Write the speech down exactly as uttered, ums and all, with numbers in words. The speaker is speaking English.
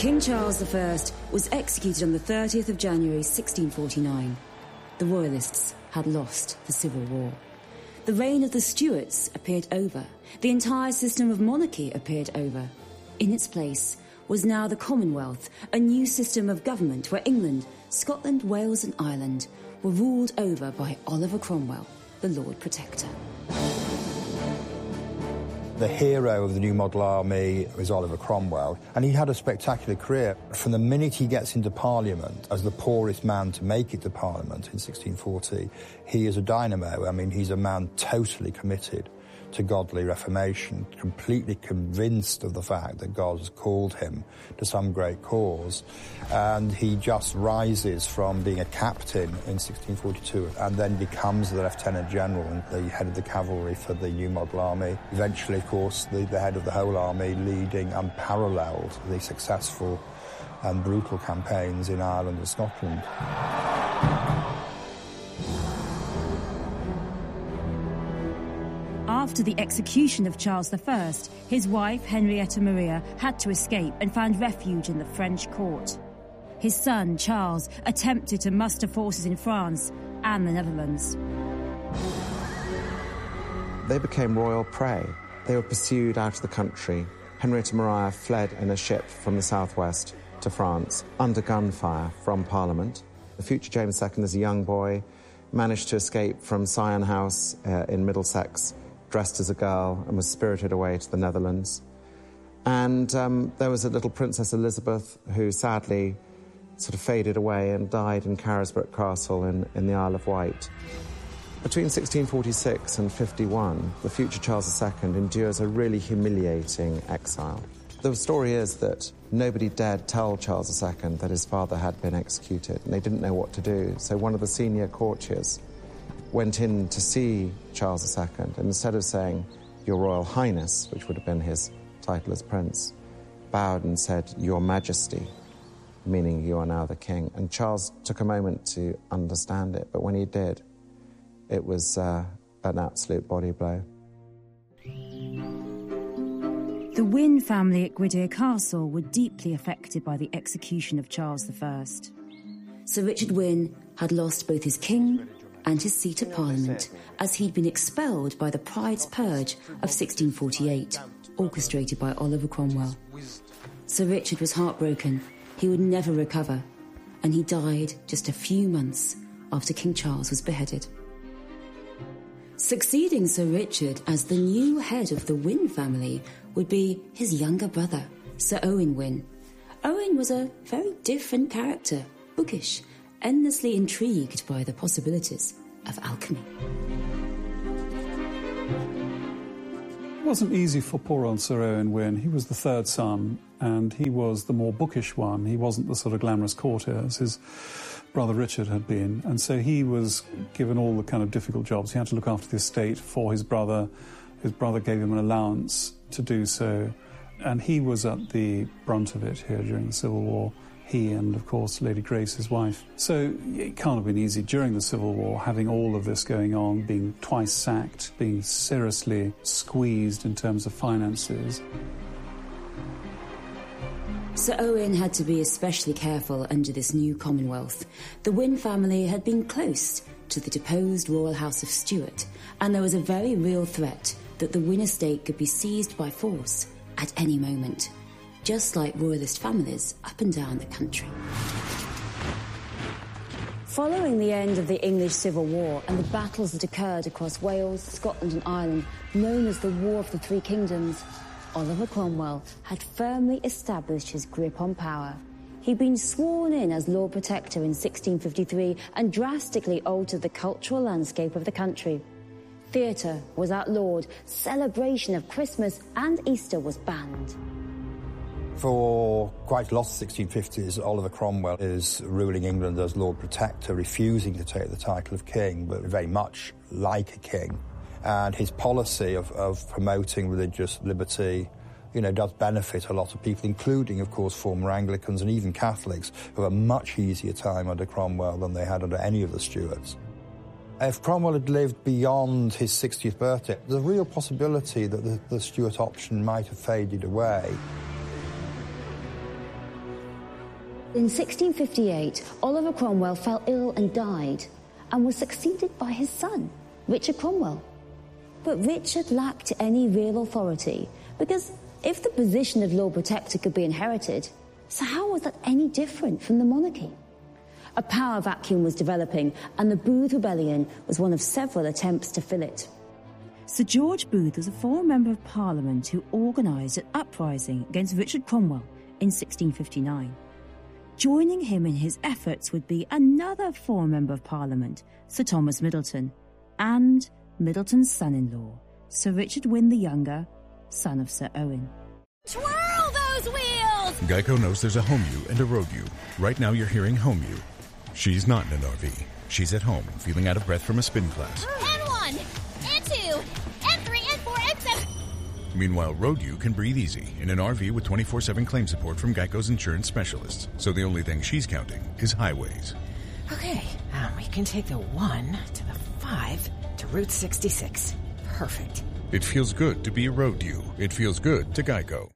King Charles the First was executed on the thirtieth of January sixteen forty-nine. The Royalists had lost the Civil War. The reign of the Stuarts appeared over. The entire system of monarchy appeared over. In its place was now the Commonwealth, a new system of government where England, Scotland, Wales and Ireland were ruled over by Oliver Cromwell, the Lord Protector. The hero of the new model army was Oliver Cromwell, and he had a spectacular career. From the minute he gets into Parliament, as the poorest man to make it to Parliament in sixteen forty, he is a dynamo. I mean, he's a man totally committed to godly reformation, completely convinced of the fact that God has called him to some great cause. And he just rises from being a captain in sixteen forty-two and then becomes the Lieutenant General and the head of the cavalry for the new model army. Eventually, of course, the, the head of the whole army, leading unparalleled the successful and brutal campaigns in Ireland and Scotland. After the execution of Charles the First, his wife, Henrietta Maria, had to escape and found refuge in the French court. His son, Charles, attempted to muster forces in France and the Netherlands. They became royal prey. They were pursued out of the country. Henrietta Maria fled in a ship from the southwest to France under gunfire from Parliament. The future James the Second, as a young boy, managed to escape from Sion House uh, in Middlesex, dressed as a girl, and was spirited away to the Netherlands. And um, there was a little Princess Elizabeth who sadly sort of faded away and died in Carisbrooke Castle in, in the Isle of Wight. Between sixteen forty-six and fifty-one, the future Charles the Second endures a really humiliating exile. The story is that nobody dared tell Charles the Second that his father had been executed, and they didn't know what to do. So one of the senior courtiers went in to see Charles the Second, and instead of saying, "Your Royal Highness," which would have been his title as prince, bowed and said, "Your Majesty," meaning you are now the king. And Charles took a moment to understand it, but when he did, it was uh, an absolute body blow. The Wynne family at Gwydir Castle were deeply affected by the execution of Charles the First. Sir Richard Wynne had lost both his king and his seat at Parliament, as he'd been expelled by the Pride's Purge of sixteen forty-eight, orchestrated by Oliver Cromwell. Sir Richard was heartbroken. He would never recover, and he died just a few months after King Charles was beheaded. Succeeding Sir Richard as the new head of the Wynne family would be his younger brother, Sir Owen Wynne. Owen was a very different character, bookish, endlessly intrigued by the possibilities of alchemy. It wasn't easy for poor old Sir Owen Wynne. He was the third son, and he was the more bookish one. He wasn't the sort of glamorous courtier as his brother Richard had been, and so he was given all the kind of difficult jobs. He had to look after the estate for his brother. His brother gave him an allowance to do so, and he was at the brunt of it here during the Civil War. He and, of course, Lady Grace, his wife. So it can't have been easy during the Civil War, having all of this going on, being twice sacked, being seriously squeezed in terms of finances. Sir Owen had to be especially careful under this new Commonwealth. The Wynne family had been close to the deposed royal house of Stuart, and there was a very real threat that the Wynne estate could be seized by force at any moment, just like royalist families up and down the country. Following the end of the English Civil War and the battles that occurred across Wales, Scotland and Ireland, known as the War of the Three Kingdoms, Oliver Cromwell had firmly established his grip on power. He'd been sworn in as Lord Protector in sixteen fifty-three and drastically altered the cultural landscape of the country. Theatre was outlawed, celebration of Christmas and Easter was banned. For quite a lot of the sixteen fifties, Oliver Cromwell is ruling England as Lord Protector, refusing to take the title of king, but very much like a king. And his policy of, of promoting religious liberty, you know, does benefit a lot of people, including, of course, former Anglicans and even Catholics, who have a much easier time under Cromwell than they had under any of the Stuarts. If Cromwell had lived beyond his sixtieth birthday, there's a real possibility that the, the Stuart option might have faded away. In sixteen fifty-eight, Oliver Cromwell fell ill and died, and was succeeded by his son, Richard Cromwell. But Richard lacked any real authority, because if the position of Lord Protector could be inherited, so how was that any different from the monarchy? A power vacuum was developing, and the Booth Rebellion was one of several attempts to fill it. Sir George Booth was a former Member of Parliament who organised an uprising against Richard Cromwell in sixteen fifty-nine. Joining him in his efforts would be another former Member of Parliament, Sir Thomas Middleton, and Middleton's son-in-law, Sir Richard Wynne the Younger, son of Sir Owen. Twirl those wheels! Geico knows there's a home you and a road you. Right now you're hearing home you. She's not in an R V. She's at home, feeling out of breath from a spin class. And one, and two, and three, and four, and seven. Meanwhile, road you can breathe easy in an R V with twenty-four seven claim support from Geico's insurance specialists. So the only thing she's counting is highways. Okay, um, we can take the one to the five to Route sixty-six. Perfect. It feels good to be a road you. It feels good to Geico.